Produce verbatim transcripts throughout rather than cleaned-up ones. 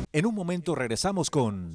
En un momento regresamos con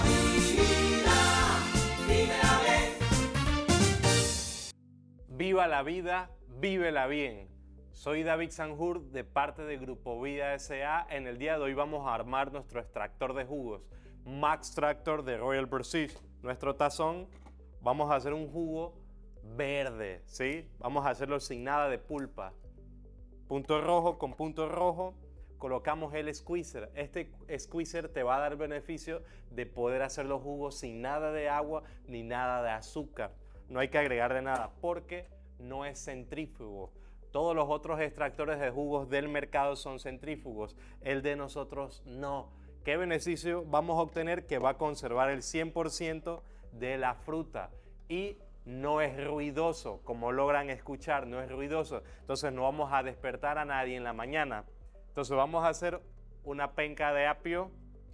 Viva la vida, vívela bien. Soy David Sanjur de parte de Grupo Vida S A. En el día de hoy vamos a armar nuestro extractor de jugos Max Tractor de Royal Prestige. Nuestro tazón, vamos a hacer un jugo verde, ¿sí? Vamos a hacerlo sin nada de pulpa. Punto rojo con punto rojo. Colocamos el squeezer. Este squeezer te va a dar beneficio de poder hacer los jugos sin nada de agua ni nada de azúcar. No hay que agregarle nada porque no es centrífugo. Todos los otros extractores de jugos del mercado son centrífugos. El de nosotros no. ¿Qué beneficio vamos a obtener? Que va a conservar el cien por ciento de la fruta y no es ruidoso, como logran escuchar, no es ruidoso. Entonces no vamos a despertar a nadie en la mañana. Entonces vamos a hacer una penca de apio.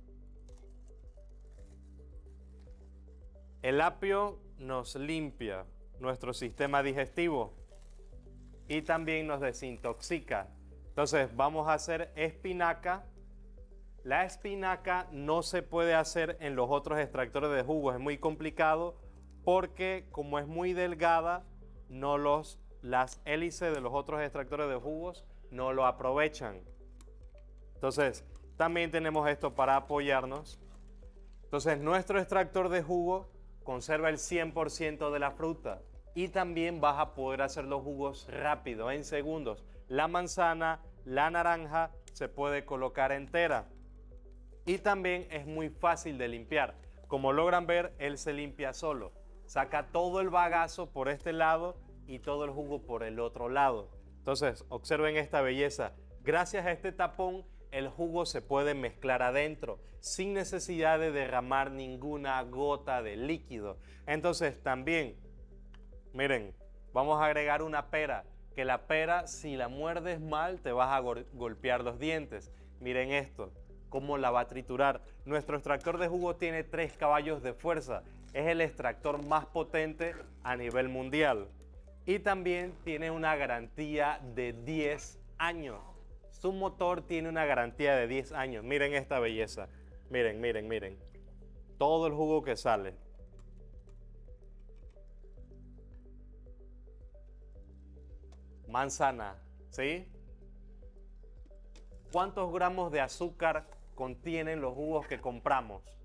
El apio nos limpia nuestro sistema digestivo y también nos desintoxica. Entonces vamos a hacer espinaca. La espinaca no se puede hacer en los otros extractores de jugos, es muy complicado porque como es muy delgada, no los, las hélices de los otros extractores de jugos no lo aprovechan. Entonces, también tenemos esto para apoyarnos. Entonces, nuestro extractor de jugo conserva el cien por ciento de la fruta y también vas a poder hacer los jugos rápido, en segundos. La manzana, la naranja se puede colocar entera y también es muy fácil de limpiar. Como logran ver, él se limpia solo. Saca todo el bagazo por este lado y todo el jugo por el otro lado. Entonces, observen esta belleza. Gracias a este tapón, el jugo se puede mezclar adentro sin necesidad de derramar ninguna gota de líquido. Entonces también, miren, vamos a agregar una pera, que la pera si la muerdes mal te vas a go golpear los dientes. Miren esto, cómo la va a triturar. Nuestro extractor de jugo tiene tres caballos de fuerza. Es el extractor más potente a nivel mundial. Y también tiene una garantía de diez años. Su motor tiene una garantía de diez años. Miren esta belleza. Miren, miren, miren. Todo el jugo que sale. Manzana, ¿sí? ¿Cuántos gramos de azúcar contienen los jugos que compramos?